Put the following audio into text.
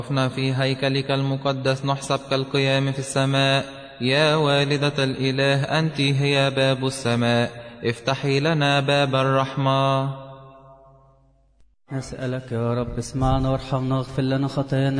وقفنا في هيكلك المقدس نحسب كالقيام في السماء. يا والدة الإله أنت هي باب السماء، افتحي لنا باب الرحمة. نسألك يا رب اسمعنا وارحمنا واغفر لنا خطايانا